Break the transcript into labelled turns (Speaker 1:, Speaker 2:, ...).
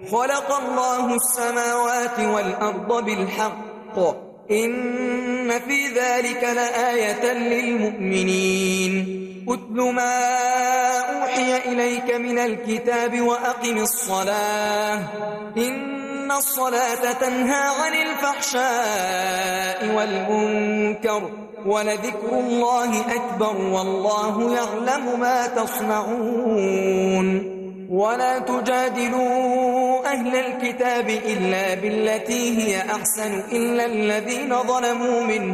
Speaker 1: خلق الله السماوات والأرض بالحق إن في ذلك لآية للمؤمنين أتل ما أوحي إليك من الكتاب وأقم الصلاة إن الصلاة تنهى عن الفحشاء والمنكر ولذكر الله أكبر والله يعلم ما تصنعون ولا تجادلوا أهل الكتاب إلا بالتي هي أحسن إلا الذين ظلموا منهم